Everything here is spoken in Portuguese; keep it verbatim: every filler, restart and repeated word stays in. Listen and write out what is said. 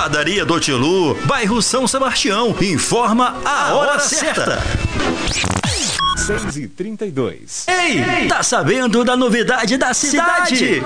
Padaria do Tilu, bairro São Sebastião. Informa a hora certa. seis e trinta e dois. Ei, tá sabendo da novidade da cidade?